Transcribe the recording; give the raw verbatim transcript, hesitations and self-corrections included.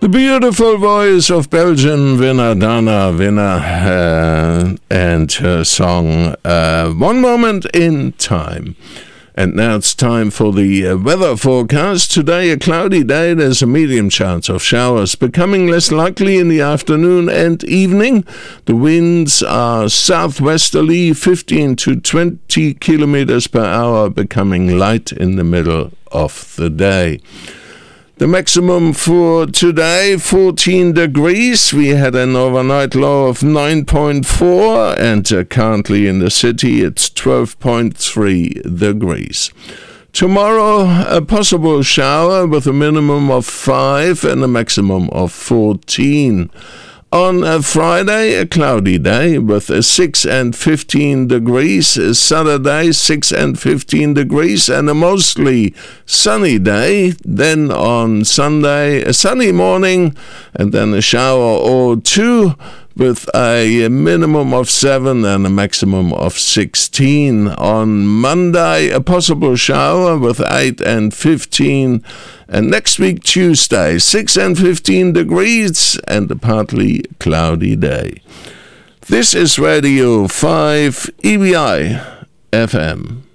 The beautiful voice of Belgian winner Dana Winner uh, and her song uh, One Moment in Time. And now it's time for the uh, weather forecast. Today a cloudy day. There's a medium chance of showers, becoming less likely in the afternoon and evening. The winds are southwesterly, fifteen to twenty kilometers per hour, becoming light in the middle of the day. The maximum for today, fourteen degrees. We had an overnight low of nine point four, and uh, currently in the city it's twelve point three degrees. Tomorrow, a possible shower with a minimum of five and a maximum of fourteen. On a Friday, a cloudy day with a six and fifteen degrees. A Saturday, six and fifteen degrees, and a mostly sunny day. Then on Sunday, a sunny morning, and then a shower or two with a minimum of seven and a maximum of sixteen. On Monday, a possible shower with eight and fifteen. And next week, Tuesday, six and fifteen degrees and a partly cloudy day. This is Radio five E B I F M.